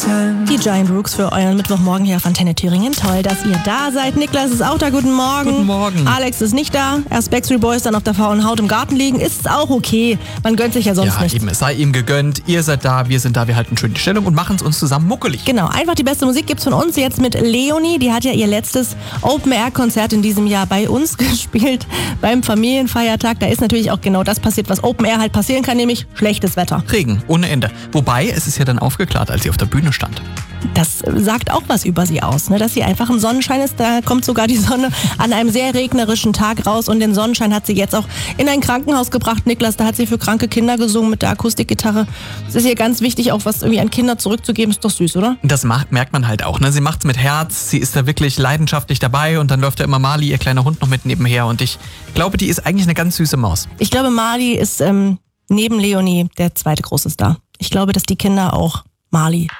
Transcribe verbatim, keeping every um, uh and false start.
Die Giant Rooks für euren Mittwochmorgen hier auf Antenne Thüringen. Toll, dass ihr da seid. Niklas ist auch da. Guten Morgen. Guten Morgen. Alex ist nicht da. Erst Backstreet Boys, dann auf der faulen Haut im Garten liegen. Ist auch okay. Man gönnt sich ja sonst ja, nicht. Eben, es sei ihm gegönnt. Ihr seid da, wir sind da. Wir halten schön die Stellung und machen es uns zusammen muckelig. Genau, einfach die beste Musik gibt's von uns. Jetzt mit Leonie. Die hat ja ihr letztes Open-Air-Konzert in diesem Jahr bei uns gespielt. Beim Familienfeiertag. Da ist natürlich auch genau das passiert, was Open-Air halt passieren kann, nämlich schlechtes Wetter. Regen, ohne Ende. Wobei, es ist ja dann aufgeklärt, als sie auf der Bühne stand. Das sagt auch was über sie aus, ne? Dass sie einfach im Sonnenschein ist. Da kommt sogar die Sonne an einem sehr regnerischen Tag raus. Und den Sonnenschein hat sie jetzt auch in ein Krankenhaus gebracht. Niklas, da hat sie für kranke Kinder gesungen mit der Akustikgitarre. Es ist ihr ganz wichtig, auch was irgendwie an Kinder zurückzugeben. Ist doch süß, oder? Das macht, merkt man halt auch. Ne? Sie macht's mit Herz, sie ist da wirklich leidenschaftlich dabei. Und dann läuft da immer Mali, ihr kleiner Hund, noch mit nebenher. Und ich glaube, die ist eigentlich eine ganz süße Maus. Ich glaube, Mali ist ähm, neben Leonie der zweite große Star. Ich glaube, dass die Kinder auch Mali